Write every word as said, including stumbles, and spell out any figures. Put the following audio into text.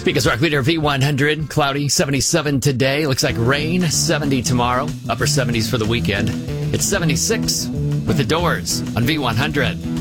Because Rock Leader V one hundred, cloudy, seventy-seven today. Looks like rain, seventy tomorrow. Upper seventies for the weekend. It's seventy-six with The Doors on V one hundred.